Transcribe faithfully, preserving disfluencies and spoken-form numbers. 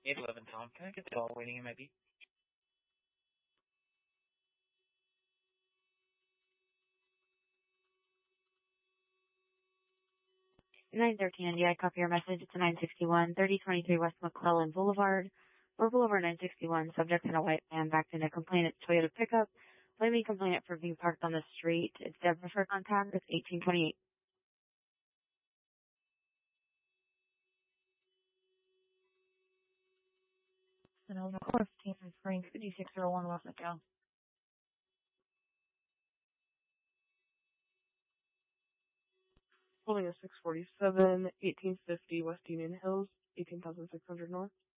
eight eleven Tom, can I get the call waiting in my beat? nine thirteen N D I, copy your message. It's a nine sixty-one, thirty twenty-three West McClellan Boulevard, or Boulevard nine sixty-one, subject in a white van backed in a complainant Toyota pickup. Blaming complainant for being parked on the street. It's Deborah for contact. It's eighteen twenty-eight. Sonoma Core fifteen Spring fifty-six oh one West McDowell. Holding a six forty-seven, eighteen fifty West Union Hills, eighteen thousand six hundred North.